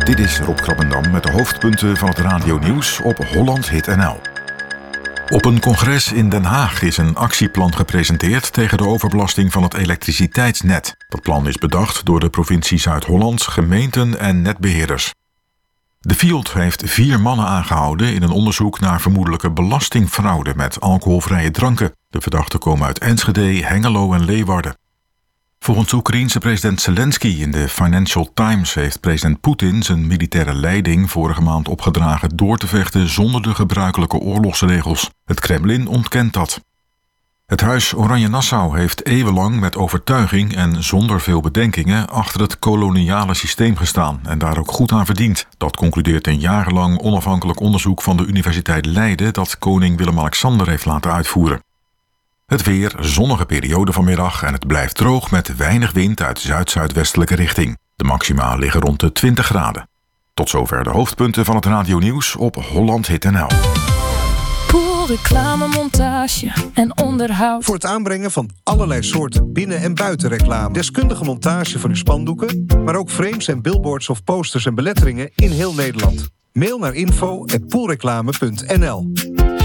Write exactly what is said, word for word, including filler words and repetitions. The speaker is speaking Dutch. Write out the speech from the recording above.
Dit is Rob Krabbendam met de hoofdpunten van het radionieuws op Holland Hit N L. Op een congres in Den Haag is een actieplan gepresenteerd tegen de overbelasting van het elektriciteitsnet. Dat plan is bedacht door de provincie Zuid-Holland, gemeenten en netbeheerders. De Field heeft vier mannen aangehouden in een onderzoek naar vermoedelijke belastingfraude met alcoholvrije dranken. De verdachten komen uit Enschede, Hengelo en Leeuwarden. Volgens Oekraïense president Zelensky in de Financial Times heeft president Poetin zijn militaire leiding vorige maand opgedragen door te vechten zonder de gebruikelijke oorlogsregels. Het Kremlin ontkent dat. Het Huis Oranje-Nassau heeft eeuwenlang met overtuiging en zonder veel bedenkingen achter het koloniale systeem gestaan en daar ook goed aan verdiend. Dat concludeert een jarenlang onafhankelijk onderzoek van de Universiteit Leiden dat koning Willem-Alexander heeft laten uitvoeren. Het weer, zonnige periode vanmiddag en het blijft droog met weinig wind uit zuid-zuidwestelijke richting. De maxima liggen rond de twintig graden. Tot zover de hoofdpunten van het radionieuws op Holland Hit N L. Pool, reclamemontage en onderhoud. Voor het aanbrengen van allerlei soorten binnen- en buitenreclame. Deskundige montage van uw spandoeken, maar ook frames en billboards of posters en beletteringen in heel Nederland. Mail naar info at poolreclame punt n l.